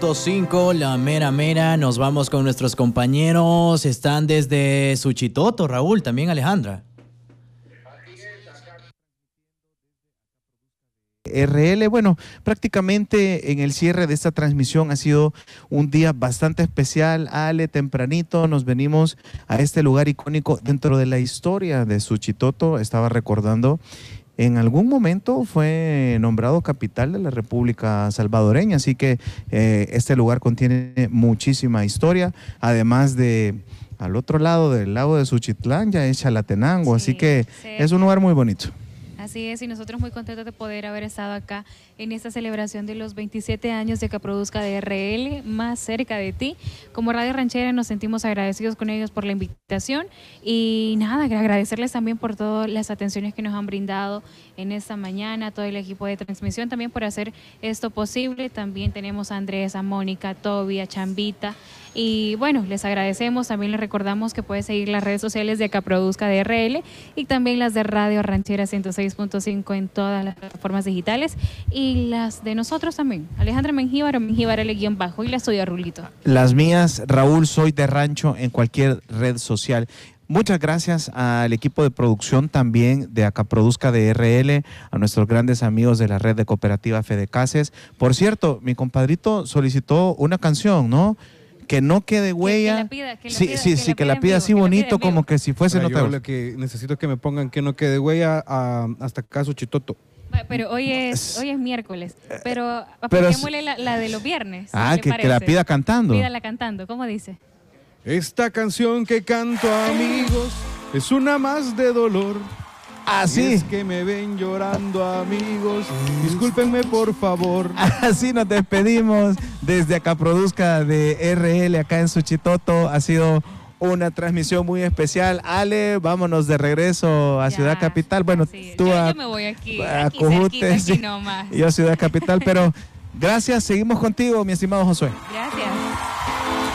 5, la mera mera, nos vamos con nuestros compañeros, están desde Suchitoto, Raúl, también Alejandra. RL, bueno, prácticamente en el cierre de esta transmisión ha sido un día bastante especial. Ale, tempranito nos venimos a este lugar icónico dentro de la historia de Suchitoto. Estaba recordando, en algún momento fue nombrado capital de la República Salvadoreña, así que este lugar contiene muchísima historia, además de al otro lado del lago de Suchitlán ya es Chalatenango, Sí, así que sí. es un lugar muy bonito. Así es, y nosotros muy contentos de poder haber estado acá en esta celebración de los 27 años de que produzca DRL, más cerca de ti. Como Radio Ranchera nos sentimos agradecidos con ellos por la invitación y nada, agradecerles también por todas las atenciones que nos han brindado en esta mañana, todo el equipo de transmisión también por hacer esto posible. También tenemos a Andrés, a Mónica, a Toby, a Chambita. Y bueno, les agradecemos, también les recordamos que puede seguir las redes sociales de Acá Produzca DRL y también las de Radio Ranchera 106.5 en todas las plataformas digitales y las de nosotros también, Alejandra Mengíbar o Mengíbar L-bajo y la suya Rulito. Las mías, Raúl, soy de rancho en cualquier red social. Muchas gracias al equipo de producción también de Acá Produzca DRL, a nuestros grandes amigos de la red de cooperativa Fedecases. Por cierto, mi compadrito solicitó una canción, ¿no? Que no quede huella. Que la pida así bonito, como que si fuese notable. Yo lo que necesito es que me pongan que no quede huella hasta acá Suchitoto. Pero hoy es miércoles, pero apliquémosle la de los viernes. Que la pida cantando. Pídala cantando, ¿cómo dice? Esta canción que canto, amigos, es una más de dolor. Así. Es que me ven llorando, amigos. Discúlpenme, por favor. Así nos despedimos desde Acá Produzca de RL, acá en Suchitoto. Ha sido una transmisión muy especial. Ale, vámonos de regreso a Ciudad Capital. Bueno, tú yo me voy aquí Cojutes, aquí nomás. Yo a Ciudad Capital, pero gracias. Seguimos contigo, mi estimado Josué. Gracias.